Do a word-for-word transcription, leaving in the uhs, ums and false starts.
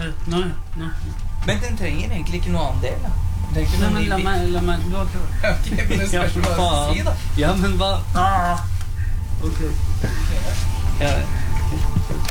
Nei, nei. Men den trenger egentlig ikke noe annen del, da. Det er ikke Nei, noe men ny la bit. meg, la meg, du har ikke... Ok, men det spørs hva du skal si, da. Ja, men hva? Ah. Ok. Ja,